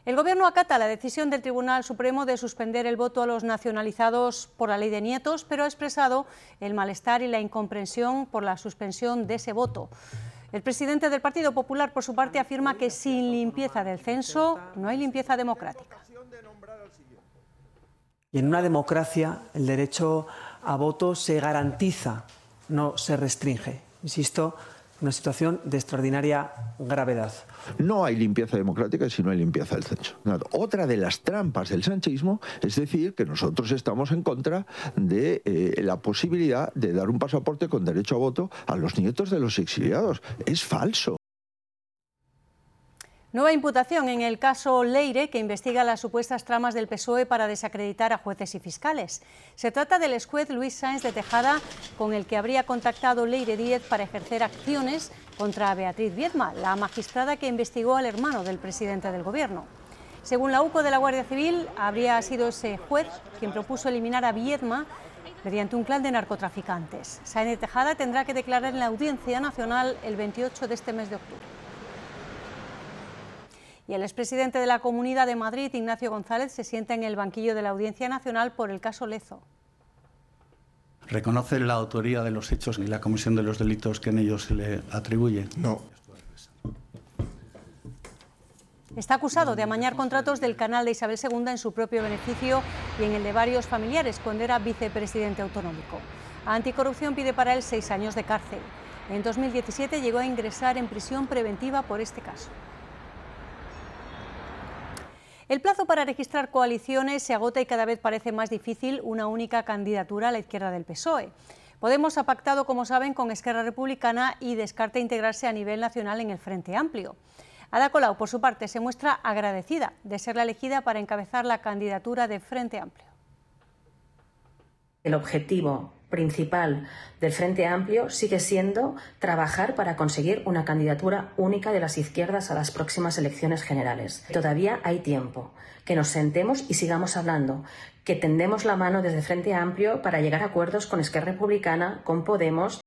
El Gobierno acata la decisión del Tribunal Supremo de suspender el voto a los nacionalizados por la ley de nietos, pero ha expresado el malestar y la incomprensión por la suspensión de ese voto. El presidente del Partido Popular, por su parte, afirma que sin limpieza del censo no hay limpieza democrática. Y en una democracia el derecho a voto se garantiza, no se restringe. Insisto, una situación de extraordinaria gravedad. No hay limpieza democrática si no hay limpieza del censo. Otra de las trampas del sanchismo es decir que nosotros estamos en contra de la posibilidad de dar un pasaporte con derecho a voto a los nietos de los exiliados. Es falso. Nueva imputación en el caso Leire, que investiga las supuestas tramas del PSOE para desacreditar a jueces y fiscales. Se trata del exjuez Luis Sáenz de Tejada, con el que habría contactado Leire Díez para ejercer acciones contra Beatriz Viedma, la magistrada que investigó al hermano del presidente del Gobierno. Según la UCO de la Guardia Civil, habría sido ese juez quien propuso eliminar a Viedma mediante un clan de narcotraficantes. Sáenz de Tejada tendrá que declarar en la Audiencia Nacional el 28 de este mes de octubre. Y el expresidente de la Comunidad de Madrid, Ignacio González, se sienta en el banquillo de la Audiencia Nacional por el caso Lezo. ¿Reconoce la autoría de los hechos y la comisión de los delitos que en ellos se le atribuye? No. Está acusado de amañar contratos del canal de Isabel II en su propio beneficio y en el de varios familiares cuando era vicepresidente autonómico. Anticorrupción pide para él 6 años de cárcel. En 2017 llegó a ingresar en prisión preventiva por este caso. El plazo para registrar coaliciones se agota y cada vez parece más difícil una única candidatura a la izquierda del PSOE. Podemos ha pactado, como saben, con Esquerra Republicana y descarta integrarse a nivel nacional en el Frente Amplio. Ada Colau, por su parte, se muestra agradecida de ser la elegida para encabezar la candidatura de Frente Amplio. El objetivo principal del Frente Amplio sigue siendo trabajar para conseguir una candidatura única de las izquierdas a las próximas elecciones generales. Todavía hay tiempo, que nos sentemos y sigamos hablando, que tendemos la mano desde Frente Amplio para llegar a acuerdos con Esquerra Republicana, con Podemos.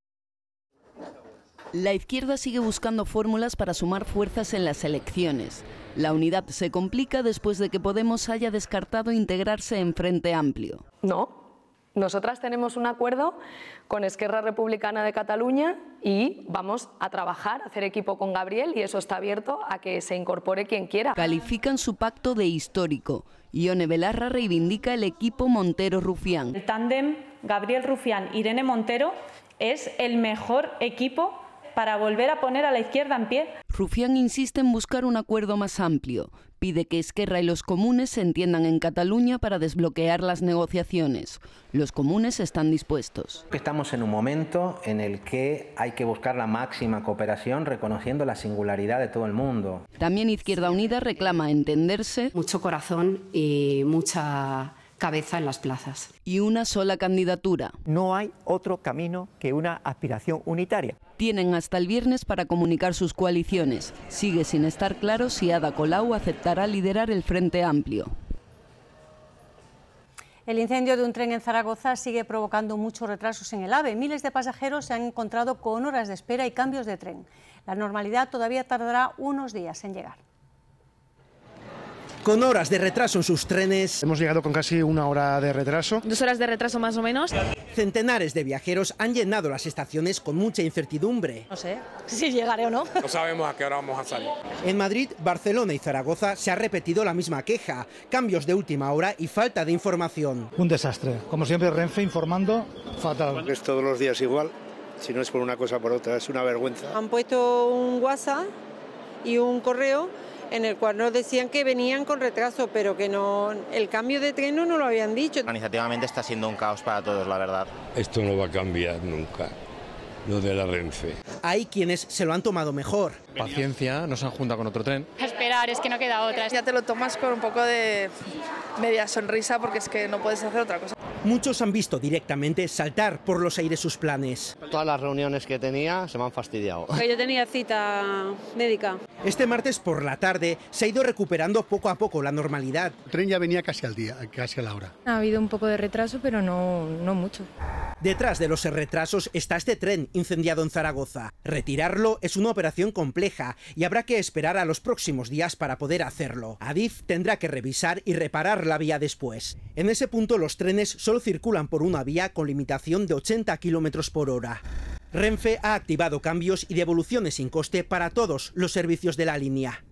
La izquierda sigue buscando fórmulas para sumar fuerzas en las elecciones. La unidad se complica después de que Podemos haya descartado integrarse en Frente Amplio. No. Nosotras tenemos un acuerdo con Esquerra Republicana de Cataluña y vamos a trabajar, a hacer equipo con Gabriel y eso está abierto a que se incorpore quien quiera. Califican su pacto de histórico. Ione Belarra reivindica el equipo Montero-Rufián. El tándem Gabriel Rufián-Irene Montero es el mejor equipo para volver a poner a la izquierda en pie. Rufián insiste en buscar un acuerdo más amplio. Pide que Esquerra y los comunes se entiendan en Cataluña para desbloquear las negociaciones. Los comunes están dispuestos. Estamos en un momento en el que hay que buscar la máxima cooperación reconociendo la singularidad de todo el mundo. También Izquierda Unida reclama entenderse. Mucho corazón y mucha cabeza en las plazas. Y una sola candidatura. No hay otro camino que una aspiración unitaria. Tienen hasta el viernes para comunicar sus coaliciones. Sigue sin estar claro si Ada Colau aceptará liderar el Frente Amplio. El incendio de un tren en Zaragoza sigue provocando muchos retrasos en el AVE. Miles de pasajeros se han encontrado con horas de espera y cambios de tren. La normalidad todavía tardará unos días en llegar. Con horas de retraso en sus trenes. Hemos llegado con casi 1 hora de retraso. 2 horas de retraso más o menos. Centenares de viajeros han llenado las estaciones con mucha incertidumbre. No sé si llegaré o no. No sabemos a qué hora vamos a salir. En Madrid, Barcelona y Zaragoza se ha repetido la misma queja. Cambios de última hora y falta de información. Un desastre. Como siempre, Renfe informando fatal. Es todos los días igual. Si no es por una cosa por otra, es una vergüenza. Han puesto un WhatsApp y un correo en el cual nos decían que venían con retraso, pero que no, el cambio de tren no nos lo habían dicho. Organizativamente está siendo un caos para todos, la verdad. Esto no va a cambiar nunca, lo de la Renfe. Hay quienes se lo han tomado mejor. Paciencia, no se han juntado con otro tren. A esperar, es que no queda otra. Ya te lo tomas con un poco de media sonrisa porque es que no puedes hacer otra cosa. Muchos han visto directamente saltar por los aires sus planes. Todas las reuniones que tenía se me han fastidiado. Yo tenía cita médica. Este martes por la tarde se ha ido recuperando poco a poco la normalidad. El tren ya venía casi al día, casi a la hora. Ha habido un poco de retraso, pero no mucho. Detrás de los retrasos está este tren incendiado en Zaragoza. Retirarlo es una operación compleja y habrá que esperar a los próximos días para poder hacerlo. Adif tendrá que revisar y reparar la vía después. En ese punto los trenes solo circulan por una vía con limitación de 80 km por hora. Renfe ha activado cambios y devoluciones sin coste para todos los servicios de la línea.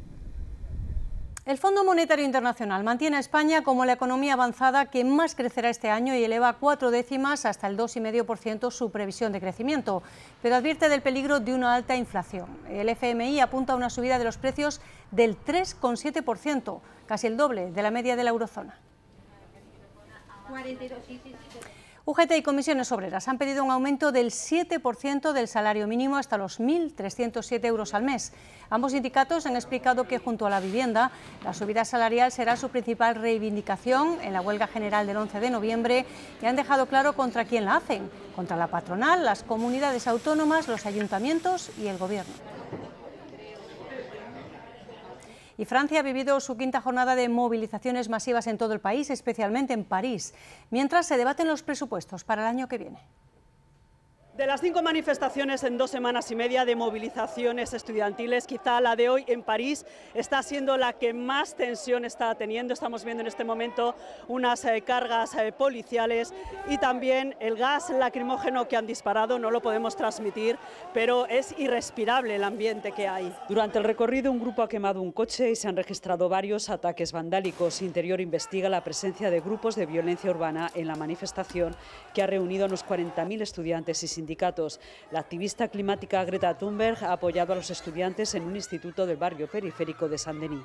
El Fondo Monetario Internacional mantiene a España como la economía avanzada que más crecerá este año y eleva 4 décimas hasta el 2,5% su previsión de crecimiento, pero advierte del peligro de una alta inflación. El FMI apunta a una subida de los precios del 3,7%, casi el doble de la media de la eurozona. UGT y Comisiones Obreras han pedido un aumento del 7% del salario mínimo hasta los 1.307 euros al mes. Ambos sindicatos han explicado que junto a la vivienda, la subida salarial será su principal reivindicación en la huelga general del 11 de noviembre y han dejado claro contra quién la hacen, contra la patronal, las comunidades autónomas, los ayuntamientos y el gobierno. Y Francia ha vivido su quinta jornada de movilizaciones masivas en todo el país, especialmente en París, mientras se debaten los presupuestos para el año que viene. De las 5 manifestaciones en 2 semanas y media de movilizaciones estudiantiles, quizá la de hoy en París está siendo la que más tensión está teniendo. Estamos viendo en este momento unas cargas policiales y también el gas lacrimógeno que han disparado. No lo podemos transmitir, pero es irrespirable el ambiente que hay. Durante el recorrido un grupo ha quemado un coche y se han registrado varios ataques vandálicos. Interior investiga la presencia de grupos de violencia urbana en la manifestación que ha reunido a unos 40.000 estudiantes y sindicatos. La activista climática Greta Thunberg ha apoyado a los estudiantes en un instituto del barrio periférico de Saint-Denis.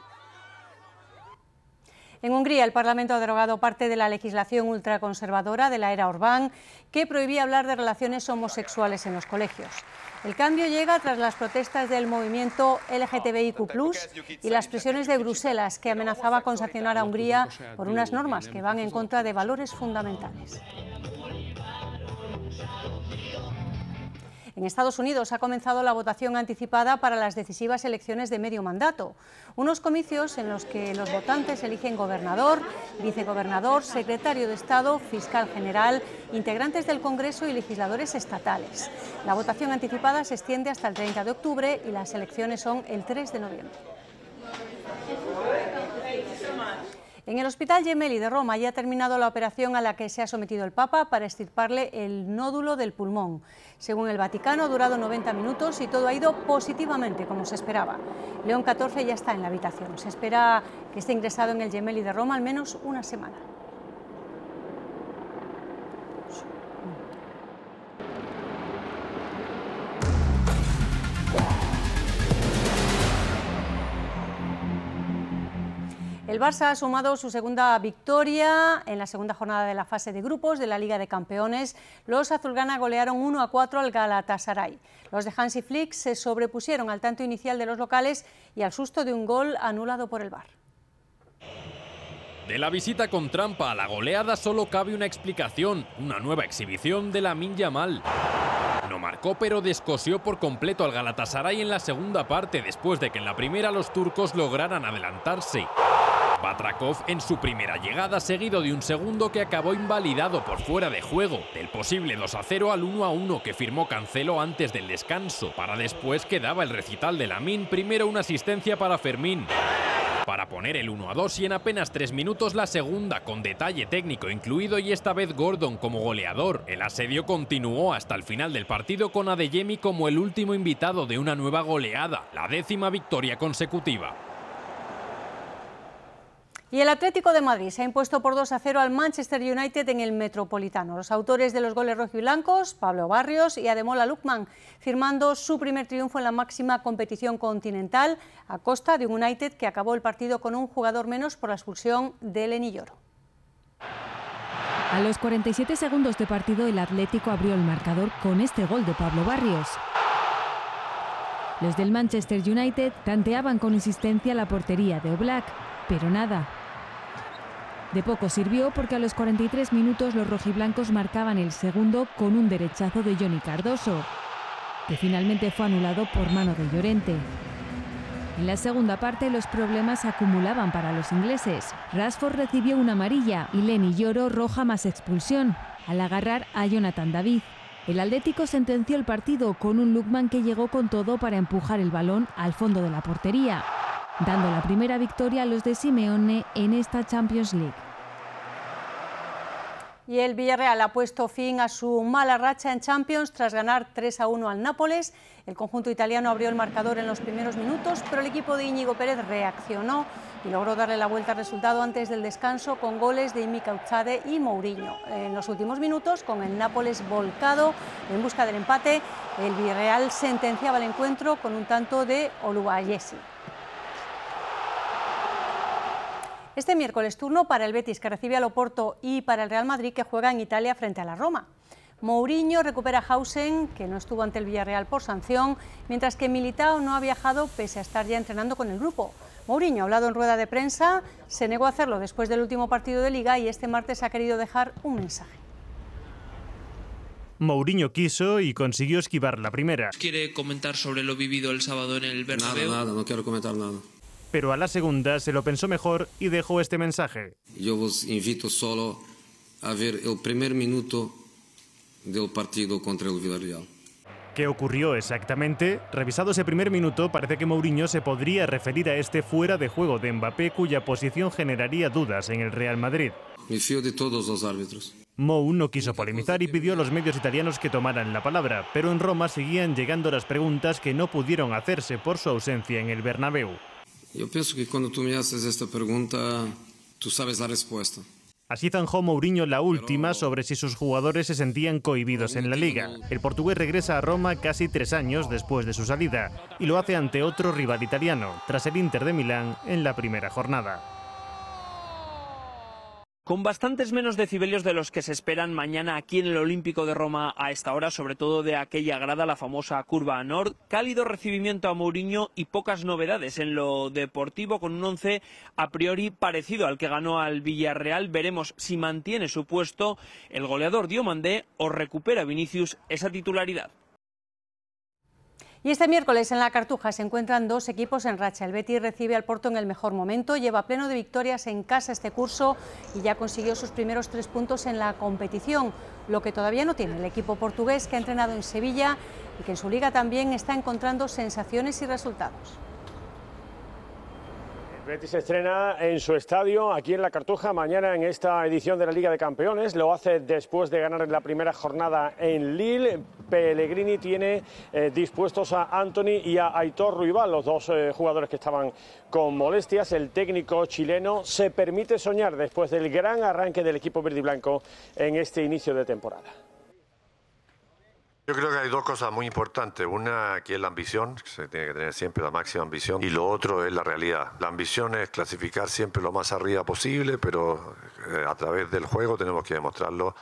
En Hungría, el Parlamento ha derogado parte de la legislación ultraconservadora de la era Orbán que prohibía hablar de relaciones homosexuales en los colegios. El cambio llega tras las protestas del movimiento LGTBIQ+, y las presiones de Bruselas, que amenazaba con sancionar a Hungría por unas normas que van en contra de valores fundamentales. En Estados Unidos ha comenzado la votación anticipada para las decisivas elecciones de medio mandato, unos comicios en los que los votantes eligen gobernador, vicegobernador, secretario de Estado, fiscal general, integrantes del Congreso y legisladores estatales. La votación anticipada se extiende hasta el 30 de octubre y las elecciones son el 3 de noviembre. En el Hospital Gemelli de Roma ya ha terminado la operación a la que se ha sometido el Papa para extirparle el nódulo del pulmón. Según el Vaticano, ha durado 90 minutos y todo ha ido positivamente, como se esperaba. León XIV ya está en la habitación. Se espera que esté ingresado en el Gemelli de Roma al menos una semana. El Barça ha sumado su segunda victoria en la segunda jornada de la fase de grupos de la Liga de Campeones. Los azulgrana golearon 1-4 al Galatasaray. Los de Hansi Flick se sobrepusieron al tanto inicial de los locales y al susto de un gol anulado por el VAR. De la visita con trampa a la goleada solo cabe una explicación, una nueva exhibición de Lamine Yamal. No marcó, pero descosió por completo al Galatasaray en la segunda parte, después de que en la primera los turcos lograran adelantarse. Batrakov en su primera llegada, seguido de un segundo que acabó invalidado por fuera de juego, del posible 2-0 al 1-1 que firmó Cancelo antes del descanso. Para después quedaba el recital de Lamine, primero una asistencia para Fermín, para poner el 1-2 y en apenas 3 minutos la segunda, con detalle técnico incluido y esta vez Gordon como goleador. El asedio continuó hasta el final del partido con Adeyemi como el último invitado de una nueva goleada, la 10ª victoria consecutiva. Y el Atlético de Madrid se ha impuesto por 2-0 al Manchester United en el Metropolitano. Los autores de los goles rojiblancos, Pablo Barrios y Ademola Lookman, firmando su primer triunfo en la máxima competición continental a costa de un United que acabó el partido con un jugador menos por la expulsión de Eleni Lloro. A los 47 segundos de partido el Atlético abrió el marcador con este gol de Pablo Barrios. Los del Manchester United tanteaban con insistencia la portería de Oblak, pero nada. De poco sirvió porque a los 43 minutos los rojiblancos marcaban el segundo con un derechazo de Johnny Cardoso, que finalmente fue anulado por mano de Llorente. En la segunda parte los problemas se acumulaban para los ingleses. Rashford recibió una amarilla y Lenny Yoro roja más expulsión, al agarrar a Jonathan David. El Atlético sentenció el partido con un Lookman que llegó con todo para empujar el balón al fondo de la portería, dando la primera victoria a los de Simeone en esta Champions League. Y el Villarreal ha puesto fin a su mala racha en Champions tras ganar 3-1 al Nápoles. El conjunto italiano abrió el marcador en los primeros minutos, pero el equipo de Íñigo Pérez reaccionó y logró darle la vuelta al resultado antes del descanso con goles de Imi Kautsade y Mourinho. En los últimos minutos, con el Nápoles volcado en busca del empate, el Villarreal sentenciaba el encuentro con un tanto de Oluwayesi. Este miércoles turno para el Betis, que recibe al Oporto, y para el Real Madrid, que juega en Italia frente a la Roma. Mourinho recupera a Hausen, que no estuvo ante el Villarreal por sanción, mientras que Militao no ha viajado pese a estar ya entrenando con el grupo. Mourinho, hablado en rueda de prensa, se negó a hacerlo después del último partido de Liga y este martes ha querido dejar un mensaje. Mourinho quiso y consiguió esquivar la primera. ¿Quiere comentar sobre lo vivido el sábado en el Bernabéu? Nada, no quiero comentar nada. Pero a la segunda se lo pensó mejor y dejó este mensaje. Yo os invito solo a ver el primer minuto del partido contra el Villarreal. ¿Qué ocurrió exactamente? Revisado ese primer minuto, parece que Mourinho se podría referir a este fuera de juego de Mbappé, cuya posición generaría dudas en el Real Madrid. Me fío de todos los árbitros. Mou no quiso polemizar y pidió a los medios italianos que tomaran la palabra, pero en Roma seguían llegando las preguntas que no pudieron hacerse por su ausencia en el Bernabéu. Yo pienso que cuando tú me haces esta pregunta, tú sabes la respuesta. Así zanjó Mourinho la última sobre si sus jugadores se sentían cohibidos en la Liga. El portugués regresa a Roma casi 3 años después de su salida y lo hace ante otro rival italiano, tras el Inter de Milán en la primera jornada. Con bastantes menos decibelios de los que se esperan mañana aquí en el Olímpico de Roma a esta hora, sobre todo de aquella grada, la famosa Curva Nord, cálido recibimiento a Mourinho y pocas novedades en lo deportivo, con un once a priori parecido al que ganó al Villarreal. Veremos si mantiene su puesto el goleador Diomandé o recupera Vinicius esa titularidad. Y este miércoles en la Cartuja se encuentran 2 equipos en racha. El Betis recibe al Porto en el mejor momento, lleva pleno de victorias en casa este curso y ya consiguió sus primeros 3 puntos en la competición, lo que todavía no tiene el equipo portugués, que ha entrenado en Sevilla y que en su liga también está encontrando sensaciones y resultados. Betis se estrena en su estadio, aquí en la Cartuja, mañana en esta edición de la Liga de Campeones. Lo hace después de ganar en la primera jornada en Lille. Pellegrini tiene dispuestos a Antony y a Aitor Ruibal, los 2 jugadores que estaban con molestias. El técnico chileno se permite soñar después del gran arranque del equipo verde y blanco en este inicio de temporada. Yo creo que hay 2 cosas muy importantes. Una, que es la ambición, que se tiene que tener siempre la máxima ambición, y lo otro es la realidad. La ambición es clasificar siempre lo más arriba posible, pero a través del juego tenemos que demostrarlo.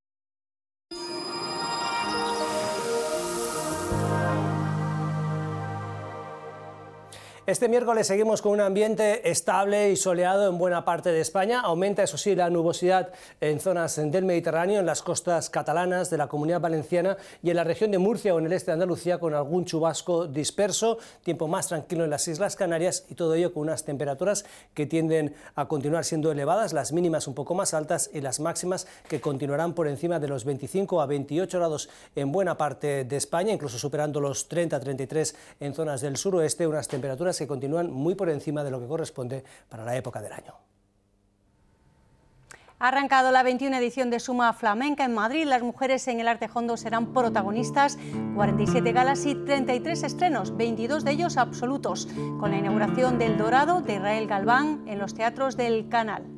Este miércoles seguimos con un ambiente estable y soleado en buena parte de España. Aumenta, eso sí, la nubosidad en zonas del Mediterráneo, en las costas catalanas, de la Comunidad Valenciana y en la región de Murcia o en el este de Andalucía, con algún chubasco disperso. Tiempo más tranquilo en las Islas Canarias y todo ello con unas temperaturas que tienden a continuar siendo elevadas, las mínimas un poco más altas y las máximas que continuarán por encima de los 25 a 28 grados en buena parte de España, incluso superando los 30-33 en zonas del suroeste, unas temperaturas que continúan muy por encima de lo que corresponde para la época del año. Ha arrancado la 21 edición de Suma Flamenca en Madrid. Las mujeres en el arte hondo serán protagonistas. 47 galas y 33 estrenos, 22 de ellos absolutos, con la inauguración del Dorado de Israel Galván en los teatros del Canal.